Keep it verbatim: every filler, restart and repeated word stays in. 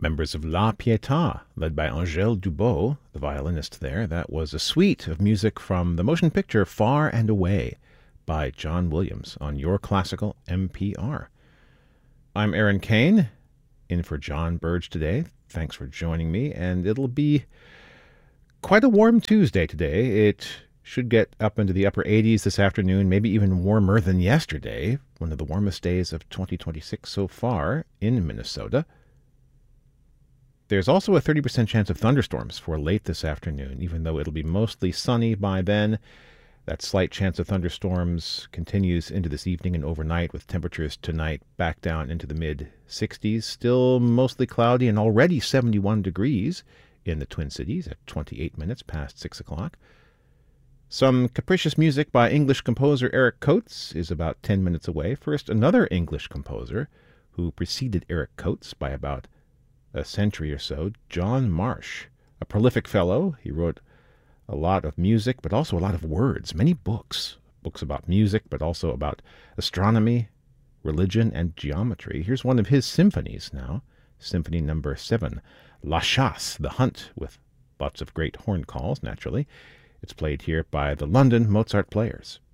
Members of La Pietà, led by Angèle Dubot, the violinist there. That was a suite of music from the motion picture Far and Away by John Williams on Your Classical M P R. I'm Aaron Kane, in for John Burge today. Thanks for joining me, and it'll be quite a warm Tuesday today. It should get up into the upper eighties this afternoon, maybe even warmer than yesterday, one of the warmest days of twenty twenty-six so far in Minnesota. There's also a thirty percent chance of thunderstorms for late this afternoon, even though it'll be mostly sunny by then. That slight chance of thunderstorms continues into this evening and overnight, with temperatures tonight back down into the mid sixties. Still mostly cloudy and already seventy-one degrees in the Twin Cities at twenty-eight minutes past six o'clock. Some capricious music by English composer Eric Coates is about ten minutes away. First, another English composer who preceded Eric Coates by about a century or so, John Marsh. A prolific fellow, he wrote a lot of music, but also a lot of words, many books. Books about music, but also about astronomy, religion, and geometry. Here's one of his symphonies now, Symphony Number seven, La Chasse, The Hunt, with lots of great horn calls, naturally. It's played here by the London Mozart Players.